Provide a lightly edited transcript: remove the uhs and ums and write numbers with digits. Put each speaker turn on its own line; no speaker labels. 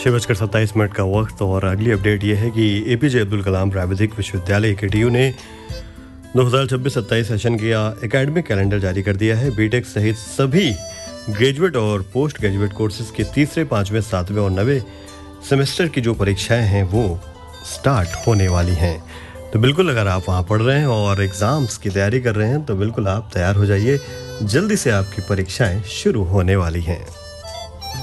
6:27 का वक्त और अगली अपडेट ये है कि एपीजे अब्दुल कलाम प्राविधिक विश्वविद्यालय केटीयू ने 2026-27 सेशन का एकेडमिक कैलेंडर जारी कर दिया है। बीटेक सहित सभी ग्रेजुएट और पोस्ट ग्रेजुएट कोर्सेज के तीसरे, पाँचवें, सातवें और 9वें सेमेस्टर की जो परीक्षाएं हैं वो स्टार्ट होने वाली हैं। तो बिल्कुल अगर आप वहाँ पढ़ रहे हैं और एग्ज़ाम्स की तैयारी कर रहे हैं तो बिल्कुल आप तैयार हो जाइए, जल्दी से आपकी परीक्षाएं शुरू होने वाली हैं।